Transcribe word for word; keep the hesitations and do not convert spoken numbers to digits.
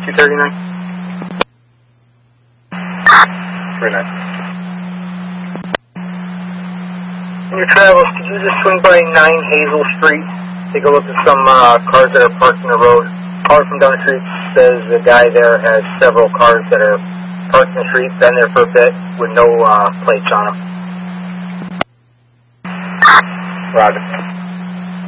two thirty-nine. three nine. In your travels, could you just swing by nine Hazel Street? Take a look at some uh, cars that are parked in the road. Caller from down the street says the guy there has several cars that are parked in the street, been there for a bit, with no uh, plates on them. Roger.